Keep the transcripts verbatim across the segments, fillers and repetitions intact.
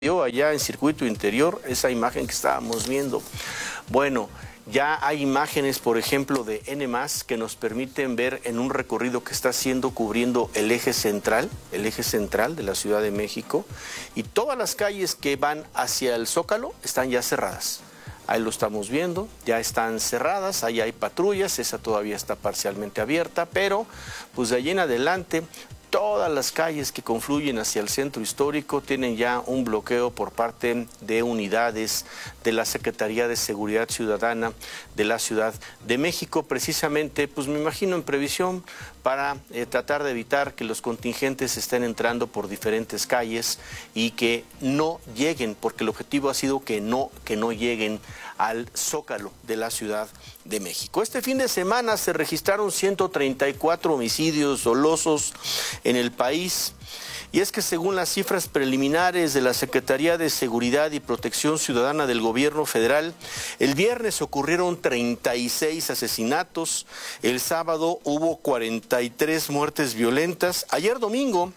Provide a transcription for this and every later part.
allá en circuito interior, esa imagen que estábamos viendo. Bueno, ya hay imágenes, por ejemplo, de N más, que nos permiten ver en un recorrido que está haciendo cubriendo el eje central, el eje central de la Ciudad de México, y todas las calles que van hacia el Zócalo están ya cerradas. Ahí lo estamos viendo, ya están cerradas, ahí hay patrullas, esa todavía está parcialmente abierta, pero pues de allí en adelante todas las calles que confluyen hacia el centro histórico tienen ya un bloqueo por parte de unidades de la Secretaría de Seguridad Ciudadana de la Ciudad de México, precisamente, pues me imagino en previsión para eh, tratar de evitar que los contingentes estén entrando por diferentes calles y que no lleguen, porque el objetivo ha sido que no, que no lleguen al Zócalo de la Ciudad de México. Este fin de semana se registraron ciento treinta y cuatro homicidios dolosos en el país, y es que según las cifras preliminares de la Secretaría de Seguridad y Protección Ciudadana del Gobierno Federal, el viernes ocurrieron treinta y seis asesinatos, el sábado hubo cuarenta y tres muertes violentas, ayer domingo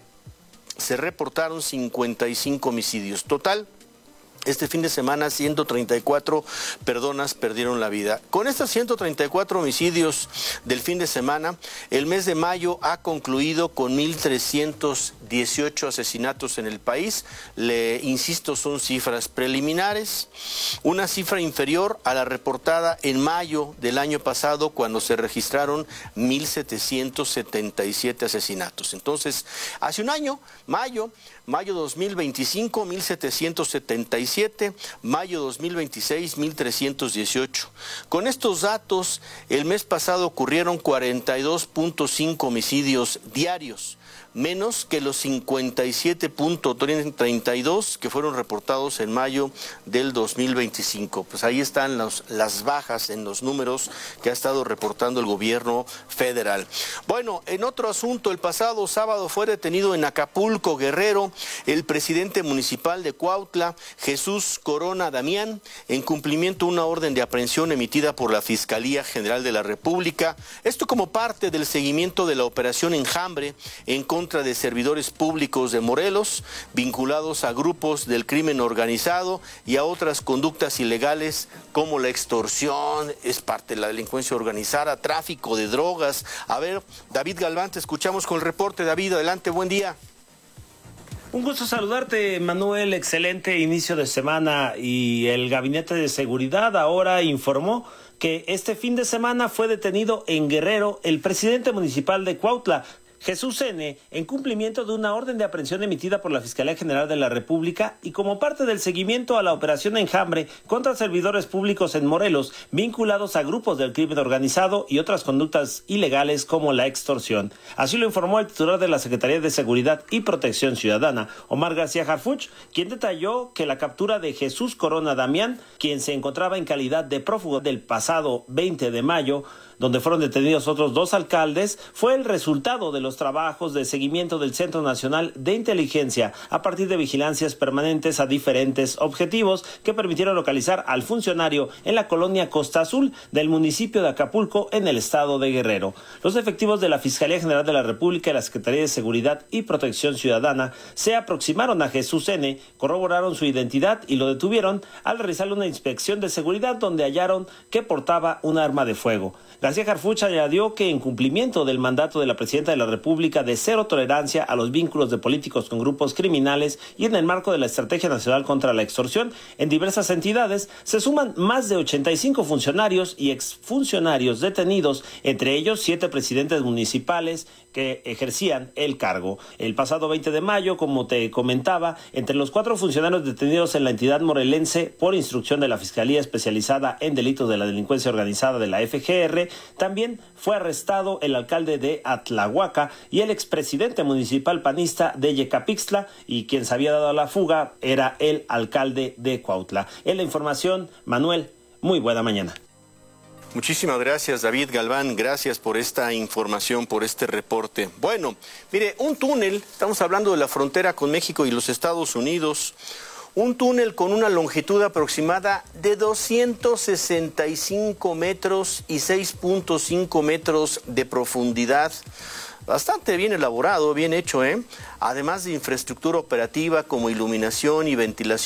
se reportaron cincuenta y cinco homicidios. Total, este fin de semana ciento treinta y cuatro personas perdieron la vida. Con estos ciento treinta y cuatro homicidios del fin de semana, el mes de mayo ha concluido con mil trescientos dieciocho asesinatos en el país. Le insisto, son cifras preliminares, una cifra inferior a la reportada en mayo del año pasado, cuando se registraron mil setecientos setenta y siete asesinatos. Entonces, hace un año, mayo, mayo dos mil veinticinco, mil setecientos setenta y siete, mayo dos mil veintiséis, mil trescientos dieciocho. Con estos datos, el mes pasado ocurrieron cuarenta y dos punto cinco homicidios diarios, menos que los cincuenta y siete punto treinta y dos que fueron reportados en mayo del dos mil veinticinco. Pues ahí están los, las bajas en los números que ha estado reportando el gobierno federal. Bueno, en otro asunto, el pasado sábado fue detenido en Acapulco, Guerrero, el presidente municipal de Cuautla, Jesús Corona Damián, en cumplimiento de una orden de aprehensión emitida por la Fiscalía General de la República. Esto como parte del seguimiento de la operación Enjambre en contra contra de servidores públicos de Morelos, vinculados a grupos del crimen organizado y a otras conductas ilegales como la extorsión, es parte de la delincuencia organizada, tráfico de drogas. A ver, David Galván, te escuchamos con el reporte. David, adelante, buen día. Un gusto saludarte, Manuel, excelente inicio de semana, y el Gabinete de Seguridad ahora informó que este fin de semana fue detenido en Guerrero el presidente municipal de Cuautla, Jesús N., en cumplimiento de una orden de aprehensión emitida por la Fiscalía General de la República y como parte del seguimiento a la operación Enjambre contra servidores públicos en Morelos, vinculados a grupos del crimen organizado y otras conductas ilegales como la extorsión. Así lo informó el titular de la Secretaría de Seguridad y Protección Ciudadana, Omar García Harfuch, quien detalló que la captura de Jesús Corona Damián, quien se encontraba en calidad de prófugo del pasado veinte de mayo, donde fueron detenidos otros dos alcaldes, fue el resultado de los trabajos de seguimiento del Centro Nacional de Inteligencia a partir de vigilancias permanentes a diferentes objetivos que permitieron localizar al funcionario en la colonia Costa Azul del municipio de Acapulco, en el estado de Guerrero. Los efectivos de la Fiscalía General de la República y la Secretaría de Seguridad y Protección Ciudadana se aproximaron a Jesús N., corroboraron su identidad y lo detuvieron al realizarle una inspección de seguridad donde hallaron que portaba un arma de fuego. García Harfuch añadió que en cumplimiento del mandato de la Presidenta de la República de cero tolerancia a los vínculos de políticos con grupos criminales y en el marco de la Estrategia Nacional contra la Extorsión, en diversas entidades se suman más de ochenta y cinco funcionarios y exfuncionarios detenidos, entre ellos siete presidentes municipales que ejercían el cargo. El pasado veinte de mayo, como te comentaba, entre los cuatro funcionarios detenidos en la entidad morelense por instrucción de la Fiscalía Especializada en Delitos de la Delincuencia Organizada de la F G R, también fue arrestado el alcalde de Atlahuaca y el expresidente municipal panista de Yecapixtla, y quien se había dado a la fuga era el alcalde de Cuautla. En la información, Manuel, muy buena mañana. Muchísimas gracias, David Galván, gracias por esta información, por este reporte. Bueno, mire, un túnel, estamos hablando de la frontera con México y los Estados Unidos, un túnel con una longitud aproximada de doscientos sesenta y cinco metros y seis punto cinco metros de profundidad. bastante bien elaborado, bien hecho, ¿eh? Además de infraestructura operativa como iluminación y ventilación.